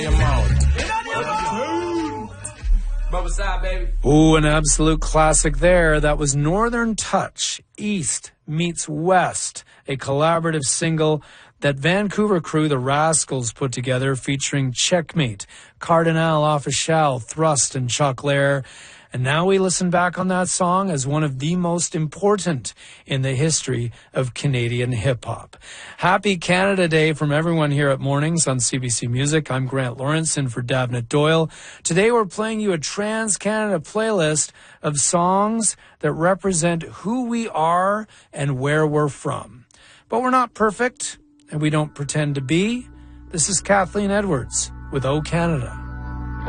Ooh, an absolute classic there. That was Northern Touch, East Meets West, a collaborative single that Vancouver crew, the Rascals, put together featuring Checkmate, Cardinal Offishall, Thrust, and Chuck Lair. And now we listen back on that song as one of the most important in the history of Canadian hip-hop. Happy Canada Day from everyone here at Mornings on CBC Music. I'm Grant Lawrence in for Davnett Doyle. Today we're playing you a Trans-Canada playlist of songs that represent who we are and where we're from. But we're not perfect, and we don't pretend to be. This is Kathleen Edwards with O Canada.